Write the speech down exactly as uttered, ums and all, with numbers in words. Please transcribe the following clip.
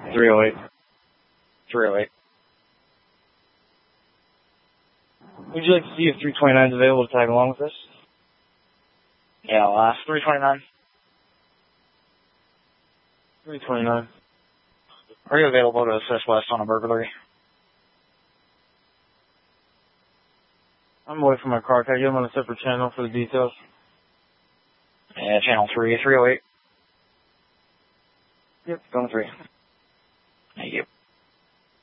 three oh eight. three oh eight. Would you like to see if three twenty-nine is available to tag along with us? Yeah, I'll ask. three twenty-nine. three twenty-nine. Are you available to assist West on a burglary? I'm away from my car. Can I get him on a separate channel for the details? Yeah, channel three, three oh eight. Yep, going three. Thank you.